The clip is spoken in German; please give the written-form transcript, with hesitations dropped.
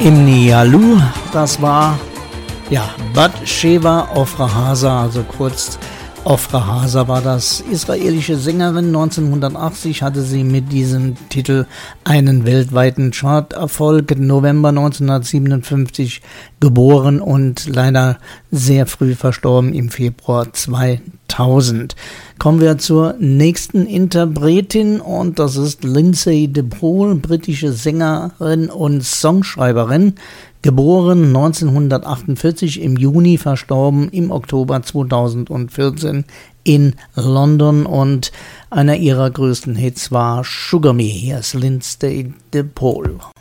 Imnialu, das war Bat-Sheva Ofra Haza, also kurz Ofra Haza war das israelische Sängerin. 1980 hatte sie mit diesem Titel einen weltweiten Charterfolg. November 1957 geboren und leider sehr früh verstorben im Februar 2000. Kommen wir zur nächsten Interpretin und das ist Lindsay DePaul, britische Sängerin und Songschreiberin. Geboren 1948 im Juni, verstorben im Oktober 2014 in London und einer ihrer größten Hits war Sugar Me. Hier ist Lindsay DePaul.